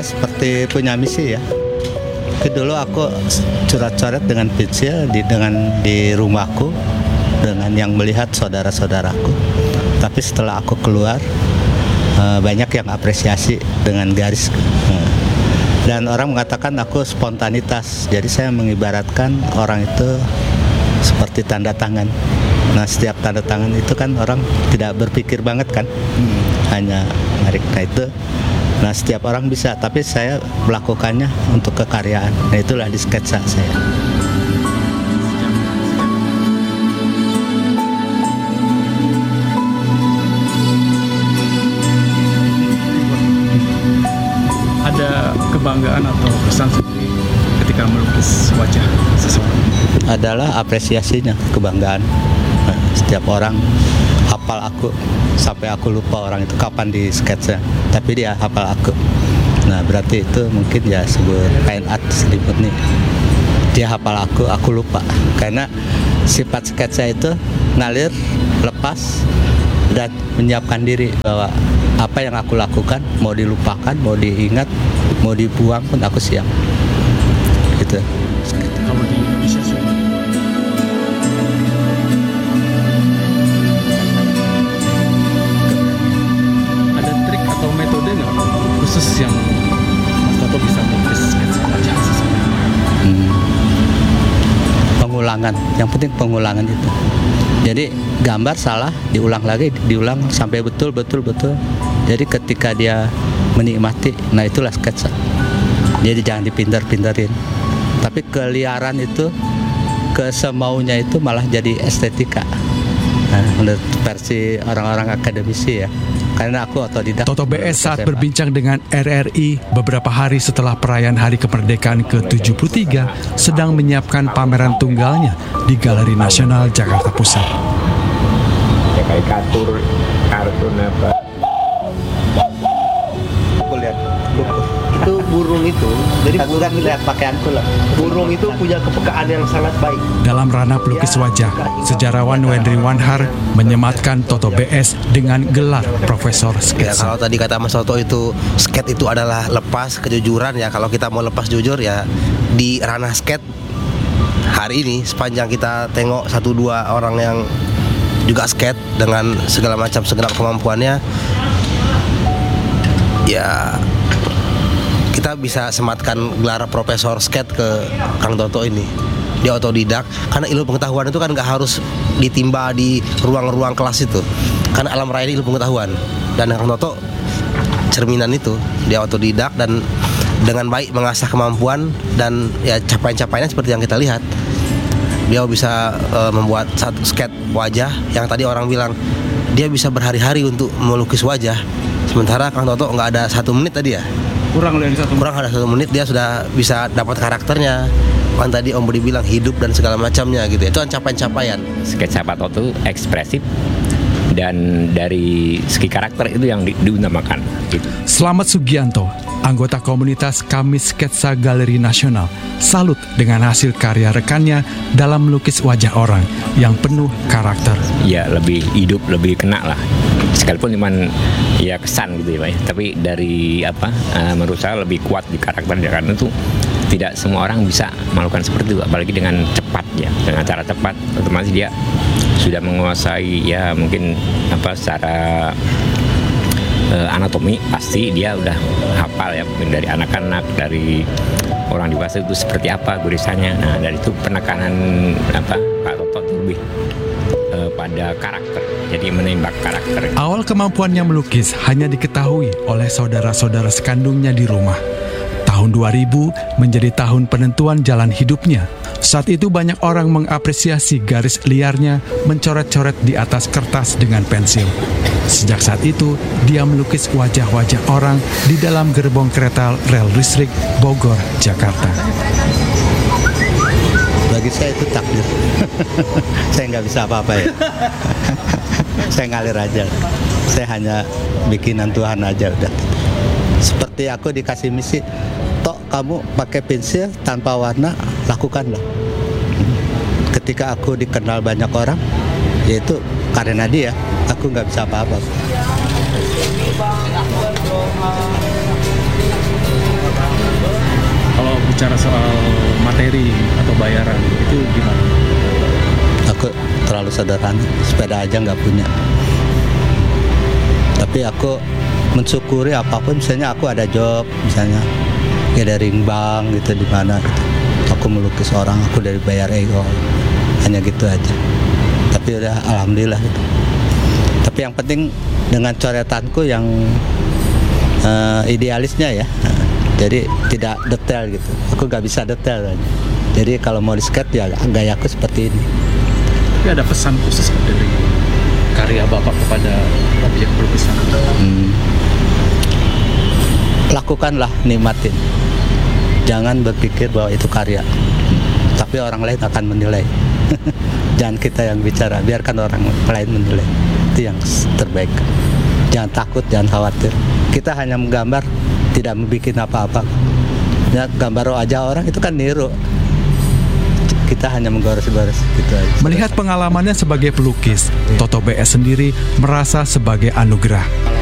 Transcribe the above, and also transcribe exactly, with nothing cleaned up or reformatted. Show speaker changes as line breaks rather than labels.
saya seperti punya misi ya. Dulu aku coret-coret dengan pensil di dengan di rumahku dengan yang melihat saudara-saudaraku. Tapi setelah aku keluar banyak yang apresiasi dengan garis. Dan orang mengatakan aku spontanitas. Jadi saya mengibaratkan orang itu seperti tanda tangan. Nah, setiap tanda tangan itu kan orang tidak berpikir banget kan. Hmm. Hanya narik nah itu. Nah, setiap orang bisa, tapi saya melakukannya untuk kekaryaan. Nah, itulah di sketsa saya.
Ada kebanggaan atau kesan sendiri ketika melukis wajah seseorang?
Adalah apresiasinya, kebanggaan. Nah, setiap orang hafal aku sampai aku lupa orang itu kapan di sketsa, tapi dia hafal aku. Nah, berarti itu mungkin ya sebuah fine art selimut nih. Dia hafal aku, aku lupa. Karena sifat sketsa itu ngalir, lepas, dan menyiapkan diri bahwa apa yang aku lakukan mau dilupakan, mau diingat, mau dibuang pun aku siap. Gitu.
Kalau di Indonesia sih khusus yang Mas Toto bisa melukis sketsa wajah seseorang?
Hmm. Pengulangan, yang penting pengulangan itu. Jadi gambar salah, diulang lagi, diulang sampai betul, betul, betul. Jadi ketika dia menikmati, nah itulah sketsa. Jadi jangan dipintar-pintarin. Tapi keliaran itu, kesemaunya itu malah jadi estetika. Nah, menurut versi orang-orang akademisi ya. Karena aku otodidak.
Toto B S saat berbincang dengan R R I beberapa hari setelah perayaan Hari Kemerdekaan ke tujuh puluh tiga sedang menyiapkan pameran tunggalnya di Galeri Nasional Jakarta Pusat.
Ya kayak kartun, kartun apa?
Aku lihat buku.
Itu burung itu, jadi
aku kan lihat pakaianku lah.
Burung itu punya kepekaan yang sangat baik.
Dalam ranah pelukis wajah, sejarawan Wendri Wanhar menyematkan Toto B S dengan gelar Profesor
Ya,
Sketsa.
kalau tadi kata Mas Toto itu skate itu adalah lepas kejujuran ya. Kalau kita mau lepas jujur ya di ranah skate hari ini sepanjang kita tengok satu dua orang yang juga skate dengan segala macam segenap kemampuannya, ya kita bisa sematkan gelar Profesor Skate ke Kang Toto ini. Dia otodidak, karena ilmu pengetahuan itu kan nggak harus ditimba di ruang-ruang kelas itu. Karena alam raya ini ilmu pengetahuan. Dan Kang Toto cerminan itu, dia otodidak dan dengan baik mengasah kemampuan dan ya capaian-capaiannya seperti yang kita lihat. Dia bisa uh, membuat satu skate wajah yang tadi orang bilang dia bisa berhari-hari untuk melukis wajah. Sementara Kang Toto nggak ada satu menit tadi ya.
Kurang dari satu
kurang ada satu menit dia sudah bisa dapat karakternya. Kan tadi Om Budi bilang hidup dan segala macamnya gitu. Itu kan capaian-capaian.
Sketsa Pak Toto ekspresif dan dari segi karakter itu yang di, diutamakan gitu.
Slamet Sugianto, anggota komunitas Kamis Sketsa Galeri Nasional, salut dengan hasil karya rekannya dalam melukis wajah orang yang penuh karakter.
Ya lebih hidup, lebih kena lah. Sekalipun cuman ya kesan gitu ya Pak ya. Tapi dari apa uh, menurut saya lebih kuat di karakternya, karena itu tidak semua orang bisa melakukan seperti itu, apalagi dengan cepat ya, dengan cara cepat otomatis dia sudah menguasai ya mungkin apa secara uh, anatomi pasti dia udah hafal ya, mungkin dari anak-anak, dari orang dewasa itu seperti apa gurisannya. Nah dari itu penekanan apa Pak Toto itu lebih uh, pada karakter, jadi menembak karakter.
Awal kemampuannya melukis hanya diketahui oleh saudara-saudara sekandungnya di rumah. Tahun dua ribu menjadi tahun penentuan jalan hidupnya. Saat itu banyak orang mengapresiasi garis liarnya mencoret-coret di atas kertas dengan pensil. Sejak saat itu, dia melukis wajah-wajah orang di dalam gerbong kereta rel listrik Bogor, Jakarta.
Bagi saya itu takdir. Saya nggak bisa apa-apa ya. Saya ngalir aja. Saya hanya bikinan Tuhan aja udah. Seperti aku dikasih misi, tok kamu pakai pensil tanpa warna, lakukanlah. Ketika aku dikenal banyak orang, yaitu karena dia, aku nggak bisa apa-apa.
bicara soal materi atau bayaran itu gimana?
Aku terlalu sederhana, sepeda aja nggak punya. Tapi aku mensyukuri apapun, misalnya aku ada job, misalnya gathering bank gitu di mana gitu. Aku melukis orang, aku dari bayar ego, hanya gitu aja. Tapi udah alhamdulillah gitu. Tapi yang penting dengan coretanku yang uh, idealisnya ya, jadi tidak detail gitu. Aku nggak bisa detail aja. Jadi kalau mau di skate ya gayaku seperti ini.
Tapi ada pesan khusus dari karya Bapak kepada objek pelukisan?
Hmm. Lakukanlah, nikmatin. Jangan berpikir bahwa itu karya, tapi orang lain akan menilai. Jangan kita yang bicara, biarkan orang lain menilai. Itu yang terbaik. Jangan takut, jangan khawatir. Kita hanya menggambar, tidak membuat apa-apa. Ya, gambar aja orang itu kan niru. Kita hanya menggores-gores gitu aja.
Melihat pengalamannya sebagai pelukis, Toto B S sendiri merasa sebagai anugerah.